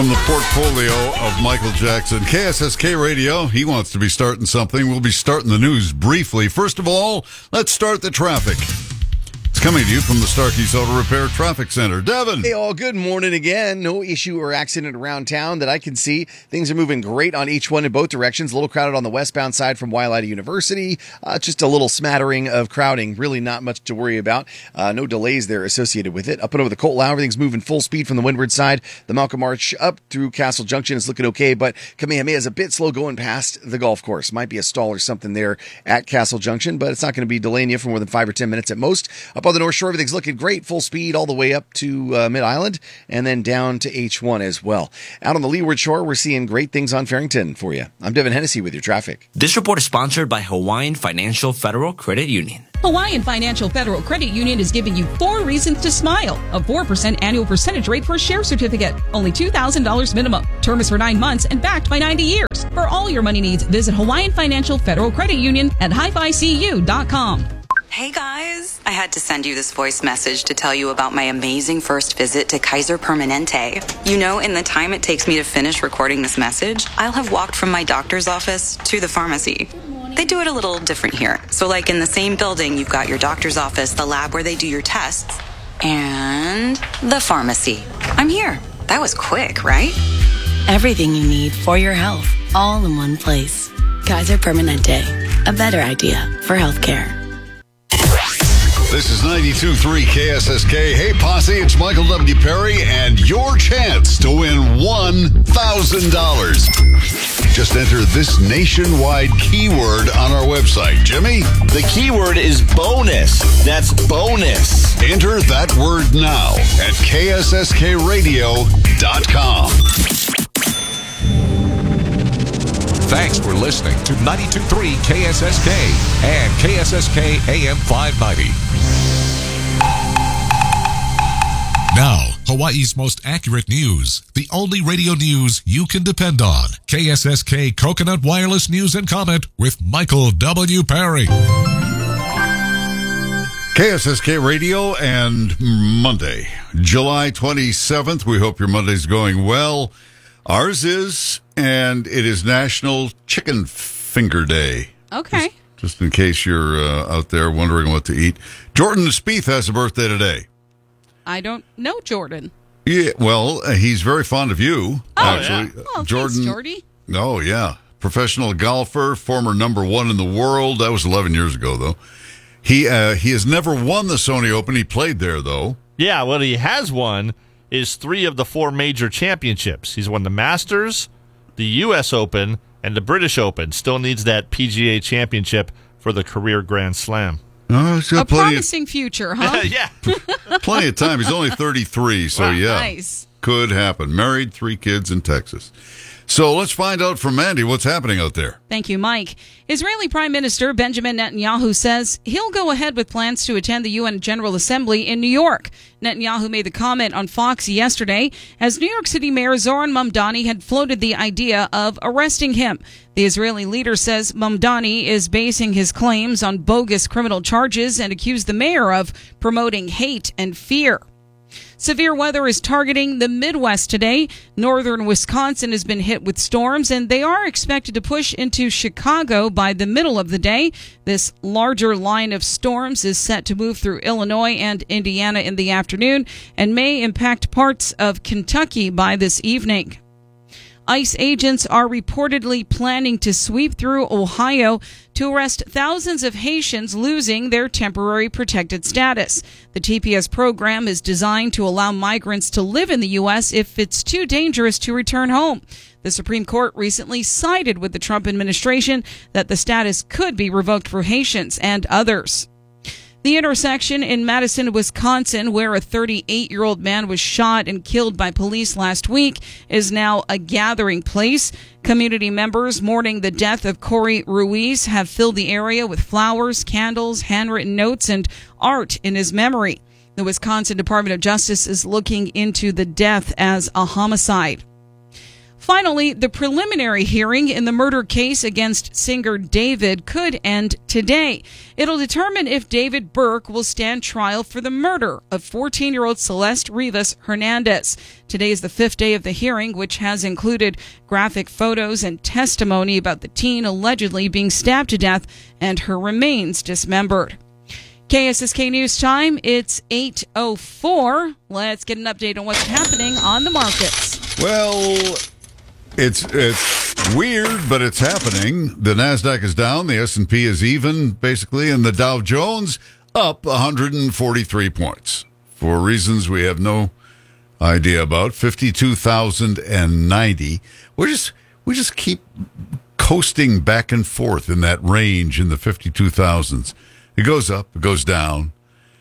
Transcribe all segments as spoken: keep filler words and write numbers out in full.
From the portfolio of Michael Jackson, K S S K Radio, he wants to be starting something. We'll be starting the news briefly. First of all, let's start the traffic. It's coming to you from the Starkey's Auto Repair Traffic Center. Devin. Hey, all. Good morning again. No issue or accident around town that I can see. Things are moving great on H one in both directions. A little crowded on the westbound side from Waialaita University. Uh, just a little smattering of crowding. Really not much to worry about. Uh, no delays there associated with it. Up and over the Coltlau, everything's moving full speed from the windward side. The Malcolm Arch up through Castle Junction is looking okay, but Kamehameha is a bit slow going past the golf course. Might be a stall or something there at Castle Junction, but it's not going to be delaying you for more than five or ten minutes at most. Up on the North Shore, everything's looking great, full speed all the way up to uh, Mid-Island and then down to H one as well. Out on the Leeward Shore, we're seeing great things on Farrington for you. I'm Devin Hennessy with your traffic. This report is sponsored by Hawaiian Financial Federal Credit Union. Hawaiian Financial Federal Credit Union is giving you four reasons to smile. A four percent annual percentage rate for a share certificate. Only two thousand dollars minimum. Term is for nine months and backed by ninety years. For all your money needs, visit Hawaiian Financial Federal Credit Union at hi fi c u dot com. Hey guys, I had to send you this voice message to tell you about my amazing first visit to Kaiser Permanente. You know, in the time it takes me to finish recording this message, I'll have walked from my doctor's office to the pharmacy. They do it a little different here. So like in the same building, you've got your doctor's office, the lab where they do your tests, and the pharmacy. I'm here. That was quick, right? Everything you need for your health, all in one place. Kaiser Permanente, a better idea for healthcare. This is ninety-two point three K S S K. Hey, Posse, it's Michael W. Perry, and your chance to win one thousand dollars. Just enter this nationwide keyword on our website. Jimmy? The keyword is bonus. That's bonus. Enter that word now at K S S K radio dot com. Thanks for listening to ninety-two point three K S S K and K S S K A M five ninety. Now, Hawaii's most accurate news. The only radio news you can depend on. K S S K Coconut Wireless News and Comment with Michael W. Perry. K S S K Radio and Monday, July twenty-seventh. We hope your Monday's going well. Ours is, and it is National Chicken Finger Day. Okay. Just, just in case you're uh, out there wondering what to eat. Jordan Spieth has a birthday today. I don't know Jordan. Yeah, well, uh, he's very fond of you, oh, actually. Yeah. Oh, Jordan, thanks, Jordy. Oh, yeah. Professional golfer, former number one in the world. That was eleven years ago, though. He uh, he has never won the Sony Open. He played there, though. Yeah, what he has won is three of the four major championships. He's won the Masters, the U S Open, and the British Open. Still needs that P G A championship for the career Grand Slam. Oh, he's got a promising of, future, huh? yeah. Plenty of time. He's only thirty-three, so wow, yeah. Nice. Could happen. Married, three kids in Texas. So let's find out from Mandy what's happening out there. Thank you, Mike. Israeli Prime Minister Benjamin Netanyahu says he'll go ahead with plans to attend the U N General Assembly in New York. Netanyahu made the comment on Fox yesterday as New York City Mayor Zoran Mamdani had floated the idea of arresting him. The Israeli leader says Mamdani is basing his claims on bogus criminal charges and accused the mayor of promoting hate and fear. Severe weather is targeting the Midwest today. Northern Wisconsin has been hit with storms, and they are expected to push into Chicago by the middle of the day. This larger line of storms is set to move through Illinois and Indiana in the afternoon and may impact parts of Kentucky by this evening. ICE agents are reportedly planning to sweep through Ohio to arrest thousands of Haitians losing their temporary protected status. The T P S program is designed to allow migrants to live in the U S if it's too dangerous to return home. The Supreme Court recently sided with the Trump administration that the status could be revoked for Haitians and others. The intersection in Madison, Wisconsin, where a thirty-eight-year-old man was shot and killed by police last week, is now a gathering place. Community members mourning the death of Corey Ruiz have filled the area with flowers, candles, handwritten notes, and art in his memory. The Wisconsin Department of Justice is looking into the death as a homicide. Finally, the preliminary hearing in the murder case against singer David could end today. It'll determine if David Burke will stand trial for the murder of fourteen-year-old Celeste Rivas Hernandez. Today is the fifth day of the hearing, which has included graphic photos and testimony about the teen allegedly being stabbed to death and her remains dismembered. K S S K News Time, it's eight oh four. Let's get an update on what's happening on the markets. Well, it's it's weird, but it's happening. The NASDAQ is down, the S and P is even, basically, and the Dow Jones up one hundred forty-three points. For reasons we have no idea about, fifty-two thousand ninety. We're just, we just keep coasting back and forth in that range in the fifty-two thousands. It goes up, it goes down,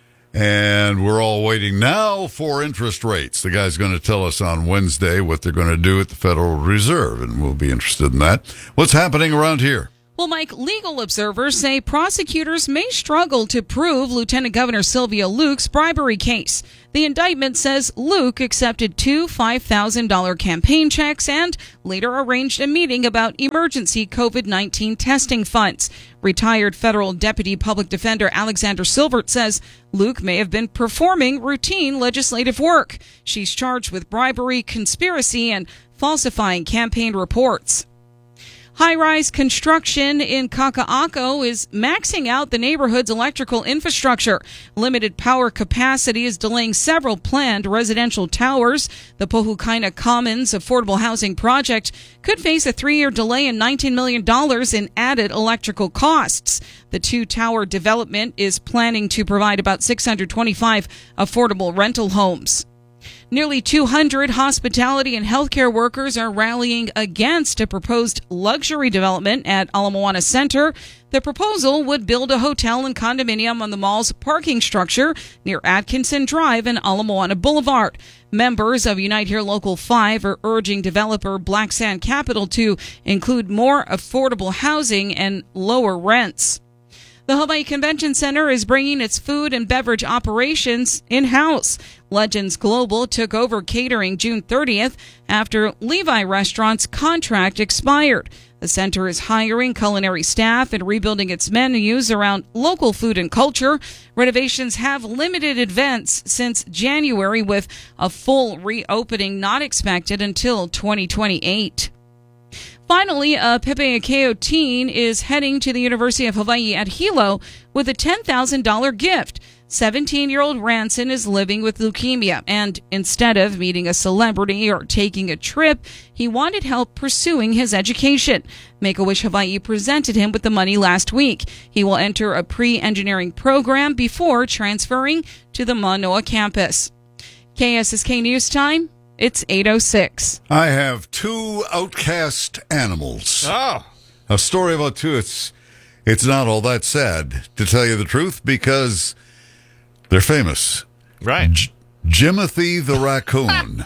and we're all waiting now for interest rates. The guy's going to tell us on Wednesday what they're going to do at the Federal Reserve, and we'll be interested in that. What's happening around here? Well, Mike, legal observers say prosecutors may struggle to prove Lieutenant Governor Sylvia Luke's bribery case. The indictment says Luke accepted two five thousand dollars campaign checks and later arranged a meeting about emergency COVID nineteen testing funds. Retired federal deputy public defender Alexander Silvert says Luke may have been performing routine legislative work. She's charged with bribery, conspiracy, and falsifying campaign reports. High-rise construction in Kaka'ako is maxing out the neighborhood's electrical infrastructure. Limited power capacity is delaying several planned residential towers. The Pohukaina Commons affordable housing project could face a three-year delay and nineteen million dollars in added electrical costs. The two-tower development is planning to provide about six hundred twenty-five affordable rental homes. Nearly two hundred hospitality and healthcare workers are rallying against a proposed luxury development at Ala Moana Center. The proposal would build a hotel and condominium on the mall's parking structure near Atkinson Drive and Ala Moana Boulevard. Members of Unite Here Local five are urging developer Black Sand Capital to include more affordable housing and lower rents. The Hawaii Convention Center is bringing its food and beverage operations in-house. Legends Global took over catering June thirtieth after Levi Restaurant's contract expired. The center is hiring culinary staff and rebuilding its menus around local food and culture. Renovations have limited events since January, with a full reopening not expected until twenty twenty-eight. Finally, a Pepe Akeo teen is heading to the University of Hawaii at Hilo with a ten thousand dollars gift. seventeen-year-old Ranson is living with leukemia, and instead of meeting a celebrity or taking a trip, he wanted help pursuing his education. Make-A-Wish Hawaii presented him with the money last week. He will enter a pre-engineering program before transferring to the Manoa campus. K S S K News Time. It's eight oh six. I have two outcast animals. Oh. A story about two. It's, it's not all that sad, to tell you the truth, because they're famous. Right. J- Jimothy the raccoon.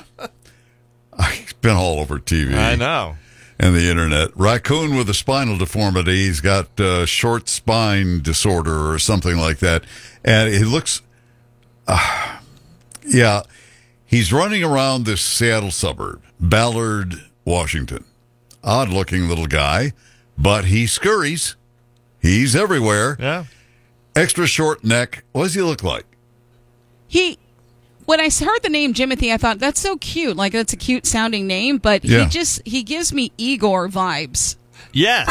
He's been all over T V. I know. And the internet. Raccoon with a spinal deformity. He's got uh, short spine disorder or something like that. And he looks... Uh, yeah... He's running around this Seattle suburb, Ballard, Washington. Odd-looking little guy, but he scurries. He's everywhere. Yeah. Extra short neck. What does he look like? He, when I heard the name Jimothy, I thought, that's so cute. Like, that's a cute-sounding name, but yeah. he just, he gives me Igor vibes. Yes.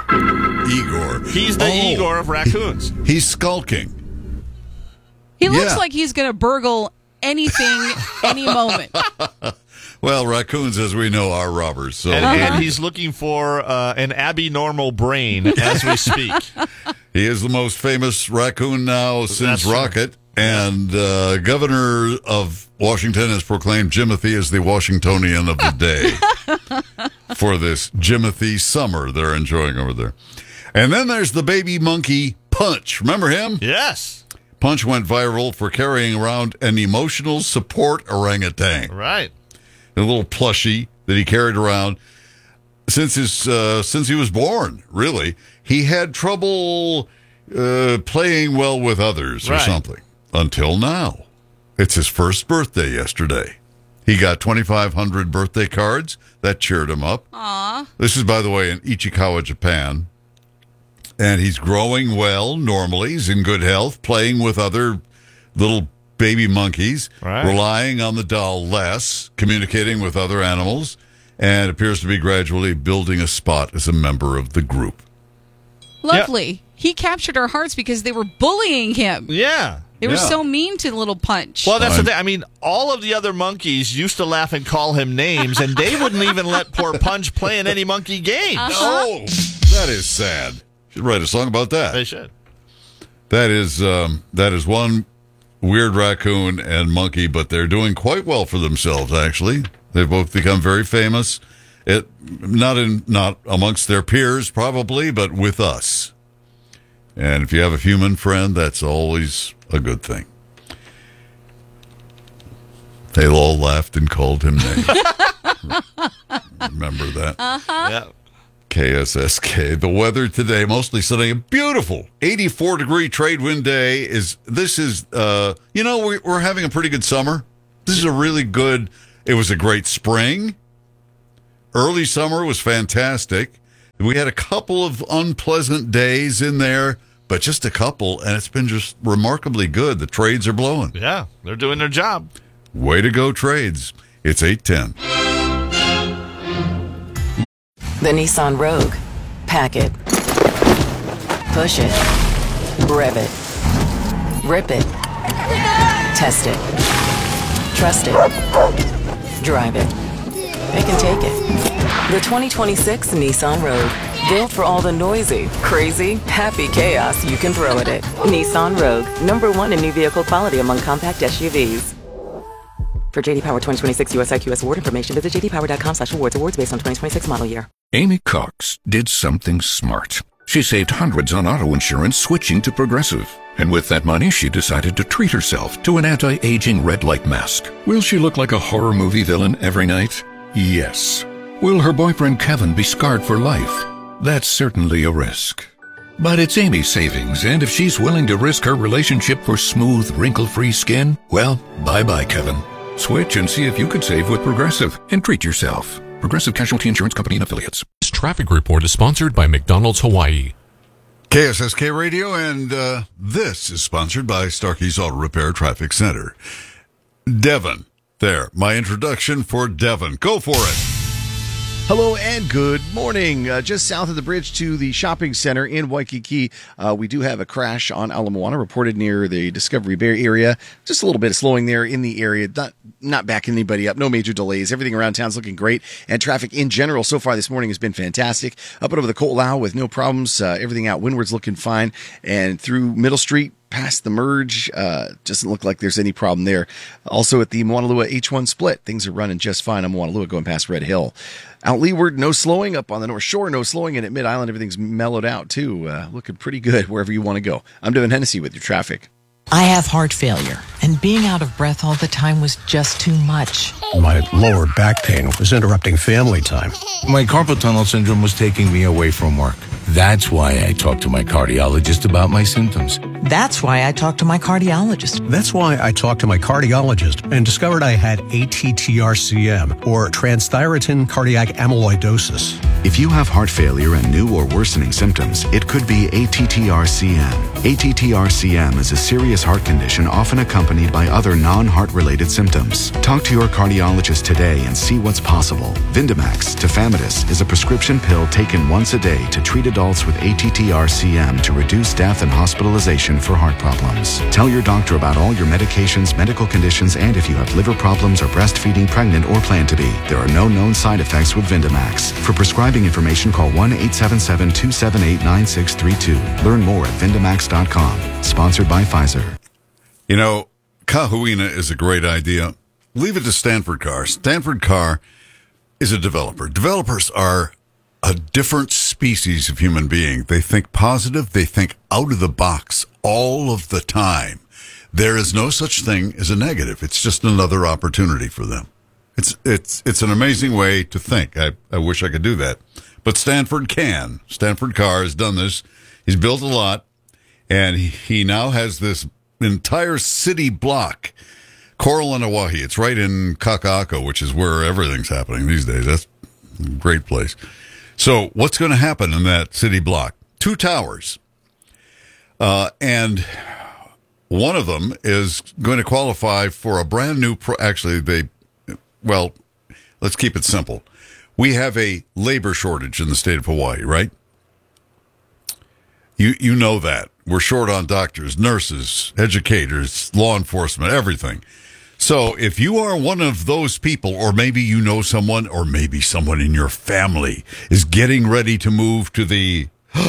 Igor. He's the oh, Igor of raccoons. He, he's skulking. He looks yeah. like he's going to burgle anything, any moment. Well, raccoons, as we know, are robbers. So and, Uh-huh. and he's looking for uh, an abnormal brain as we speak. He is the most famous raccoon now since That's Rocket. And uh, Governor of Washington has proclaimed Jimothy as the Washingtonian of the day for this Jimothy summer they're enjoying over there. And then there's the baby monkey Punch. Remember him? Yes. Punch went viral for carrying around an emotional support orangutan. Right. A little plushie that he carried around since his uh, since he was born, really. He had trouble uh, playing well with others or Right. something until now. It's his first birthday yesterday. He got twenty-five hundred birthday cards. That cheered him up. Aw. This is, by the way, in Ichikawa, Japan. And he's growing well normally. He's in good health, playing with other little baby monkeys, right. relying on the doll less, communicating with other animals, and appears to be gradually building a spot as a member of the group. Lovely. Yep. He captured our hearts because they were bullying him. Yeah. They were yeah. so mean to little Punch. Well, that's the thing. I mean, all of the other monkeys used to laugh and call him names, and they wouldn't even let poor Punch play in any monkey games. Uh-huh. No, that is sad. Should write a song about that. They should. That is um, that is one weird raccoon and monkey, but they're doing quite well for themselves. Actually, they've both become very famous. It not in not amongst their peers probably, but with us. And if you have a human friend, that's always a good thing. They all laughed and called him names. Remember that? Uh-huh. Yeah. K S S K. The weather today, mostly sunny and beautiful. eighty-four degree trade wind day. Is This is, uh, you know, we're, we're having a pretty good summer. This is a really good, it was a great spring. Early summer was fantastic. We had a couple of unpleasant days in there, but just a couple, and it's been just remarkably good. The trades are blowing. Yeah, they're doing their job. Way to go, trades. It's eight ten. The Nissan Rogue. Pack it. Push it. Rev it. Rip it. Test it. Trust it. Drive it. It can take it. The twenty twenty-six Nissan Rogue. Built for all the noisy, crazy, happy chaos you can throw at it. Nissan Rogue. Number one in new vehicle quality among compact S U Vs. For J D Power twenty twenty-six U S I Q S award information, visit j d power dot com slash awards. Awards based on twenty twenty-six model year. Amy Cox did something smart. She saved hundreds on auto insurance switching to Progressive. And with that money, she decided to treat herself to an anti-aging red light mask. Will she look like a horror movie villain every night? Yes. Will her boyfriend Kevin be scarred for life? That's certainly a risk. But it's Amy's savings, and if she's willing to risk her relationship for smooth, wrinkle-free skin, well, bye-bye, Kevin. Switch and see if you could save with Progressive and treat yourself. Progressive Casualty Insurance Company and Affiliates. This traffic report is sponsored by McDonald's Hawaii. K S S K Radio, and uh, this is sponsored by Starkey's Auto Repair Traffic Center. Devon, there, my introduction for Devon. Go for it. Hello and good morning. Uh, just south of the bridge to the shopping center in Waikiki, uh, we do have a crash on Ala Moana reported near the Discovery Bay area. Just a little bit of slowing there in the area. Not not backing anybody up. No major delays. Everything around town's looking great. And traffic in general so far this morning has been fantastic. Up and over the Ko'olau with no problems. Uh, everything out windward's looking fine. And through Middle Street, past the merge, uh, doesn't look like there's any problem there. Also at the Moanalua H one split, things are running just fine on Moanalua going past Red Hill. Out leeward, no slowing. Up on the North Shore, no slowing. And at Mid-Island, everything's mellowed out too. Uh, looking pretty good wherever you want to go. I'm Devin Hennessy with your traffic. I have heart failure, and being out of breath all the time was just too much. My lower back pain was interrupting family time. My carpal tunnel syndrome was taking me away from work. That's why I talked to my cardiologist about my symptoms. That's why I talked to my cardiologist. That's why I talked to my cardiologist and discovered I had A T T R C M, or transthyretin cardiac amyloidosis. If you have heart failure and new or worsening symptoms, it could be A T T R C M. A T T R C M is a serious heart condition often accompanied by other non-heart-related symptoms. Talk to your cardiologist today and see what's possible. Vindamax, tafamidis, is a prescription pill taken once a day to treat adults with A T T R C M to reduce death and hospitalization for heart problems. Tell your doctor about all your medications, medical conditions, and if you have liver problems or breastfeeding, pregnant, or plan to be. There are no known side effects with Vindamax. For prescribing information, call one eight seven seven, two seven eight, nine six three two. Learn more at vindamax dot com. Sponsored by Pfizer. You know, Kahuina is a great idea. Leave it to Stanford Carr. Stanford Carr is a developer. Developers are a different species of human being. They think positive. They think out of the box all of the time. There is no such thing as a negative. It's just another opportunity for them. It's it's it's an amazing way to think. I, I wish I could do that. But Stanford can. Stanford Carr has done this. He's built a lot, and he, he now has this entire city block Coral and Oahe. It's right in Kaka'ako, which is where everything's happening these days. That's a great place. So what's going to happen in that city block? Two towers. Uh, and one of them is going to qualify for a brand new, pro- actually, they, well, let's keep it simple. We have a labor shortage in the state of Hawaii, right? You you know that. We're short on doctors, nurses, educators, law enforcement, everything. So if you are one of those people, or maybe you know someone, or maybe someone in your family is getting ready to move to the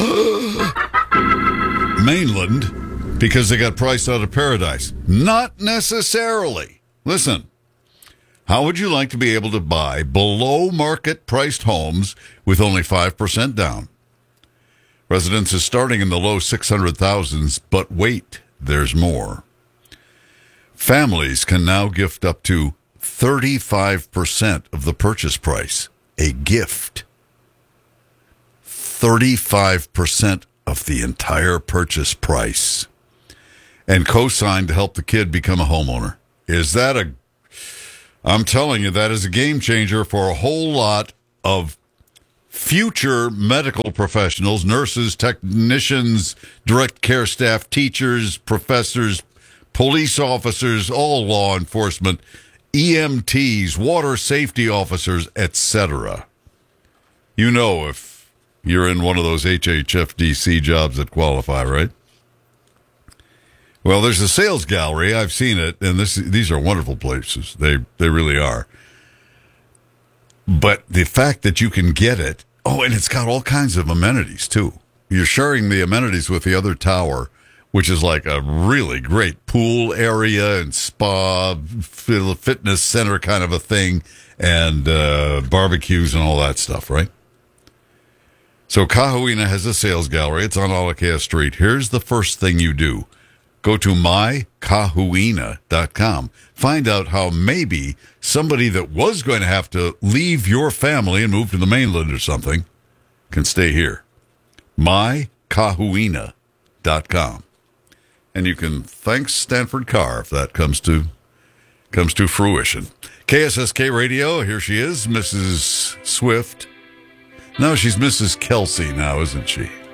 mainland because they got priced out of paradise. Not necessarily. Listen, how would you like to be able to buy below market priced homes with only five percent down? Residences starting in the low six hundred thousands, but wait, there's more. Families can now gift up to thirty-five percent of the purchase price. A gift. thirty-five percent of the entire purchase price. And co-signed to help the kid become a homeowner. Is that a... I'm telling you, that is a game changer for a whole lot of future medical professionals, nurses, technicians, direct care staff, teachers, professors, police officers, all law enforcement, E M Ts, water safety officers, et cetera. You know if you're in one of those H H F D C jobs that qualify, right? Well, there's a sales gallery. I've seen it, and this these are wonderful places. They they really are. But the fact that you can get it, oh, and it's got all kinds of amenities, too. You're sharing the amenities with the other tower, which is like a really great pool area and spa, fitness center kind of a thing, and uh, barbecues and all that stuff, right? So Kahuina has a sales gallery. It's on Alakea Street. Here's the first thing you do. Go to my kahuina dot com. Find out how maybe somebody that was going to have to leave your family and move to the mainland or something can stay here. my kahuina dot com. And you can thank Stanford Carr if that comes to comes to fruition. K S S K Radio, here she is, Missus Swift. No, she's Missus Kelsey now, isn't she?